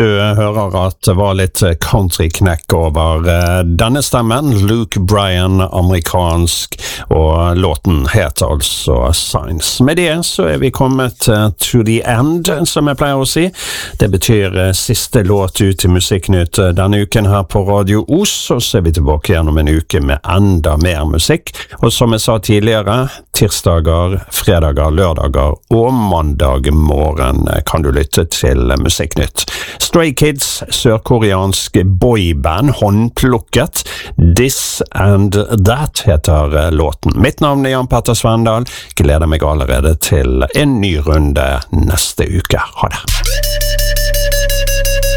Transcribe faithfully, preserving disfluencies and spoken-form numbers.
Du hører at det var litt countryknekk over denne stemmen, Luke Bryan, amerikansk, og låten heter altså Signs. Med det så er vi kommet to the end, som jeg pleier å si. Det betyr siste låt ut i Musikknytt denne uken her på Radio Os, og så er vi tilbake igjen om en uke med enda mer musikk. Og som jeg sa tidligere, tirsdager, fredager, lørdager og mandag morgen kan du lytte til Musikknytt. Stray Kids, sørkoreansk boyband, håndplukket. This and That heter låten. Mitt navn er Jan Petter Svendal. Gleder meg allerede til en ny runde neste uke. Ha det!